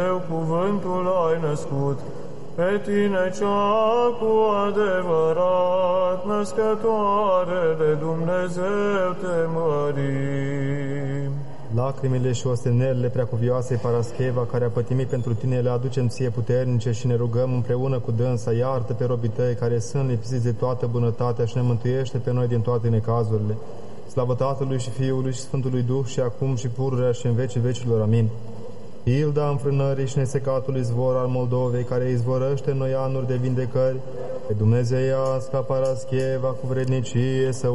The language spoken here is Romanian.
Cuvântul ai născut, pe tine cea cu adevărat născătoare de Dumnezeu te mărim. Lacrimile și ostenelile preacuvioasei Parascheva, care a pătimit pentru tine, le aducem ție puternice și ne rugăm împreună cu dânsa, iartă pe robii tăi care sunt lipsiți de toată bunătatea și ne mântuiește pe noi din toate necazurile. Slavă Tatălui și Fiului și Sfântului Duh și acum și pururea și în vecii vecilor. Amin. Hilda înfrânării și nesecatul izvor al Moldovei, care izvorăște în noi anuri de vindecări, pe dumnezeiasca Parascheva cu vrednicie să